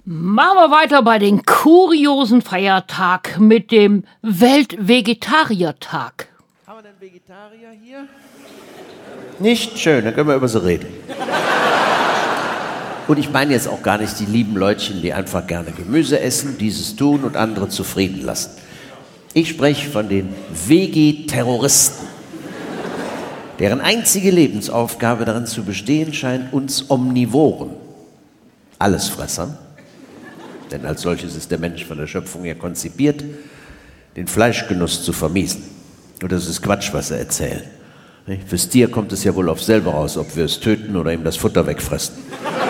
Machen wir weiter bei den kuriosen Feiertag mit dem Weltvegetariertag. Haben wir denn Vegetarier hier? Nicht? Schön, dann können wir über sie reden. Und ich meine jetzt auch gar nicht die lieben Leutchen, die einfach gerne Gemüse essen, dieses tun und andere zufrieden lassen. Ich spreche von den Vegeterroristen, deren einzige Lebensaufgabe darin zu bestehen scheint, uns Omnivoren, Allesfressern, denn als solches ist der Mensch von der Schöpfung her konzipiert, den Fleischgenuss zu vermiesen. Und das ist Quatsch, was sie erzählen. Fürs Tier kommt es ja wohl auf selber raus, ob wir es töten oder ihm das Futter wegfressen.